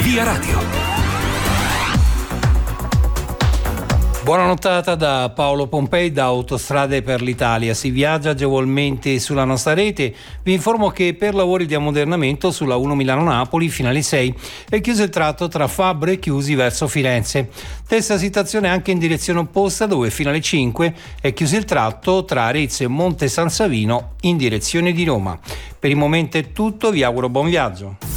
Via Radio. Buona nottata da Paolo Pompei da Autostrade per l'Italia. Si viaggia agevolmente sulla nostra rete. Vi informo che per lavori di ammodernamento sulla 1 Milano-Napoli fino alle 6 è chiuso il tratto tra Fabbro e Chiusi verso Firenze. Stessa situazione anche in direzione opposta, dove fino alle 5 è chiuso il tratto tra Arezzo e Monte San Savino in direzione di Roma. Per il momento è tutto, vi auguro buon viaggio.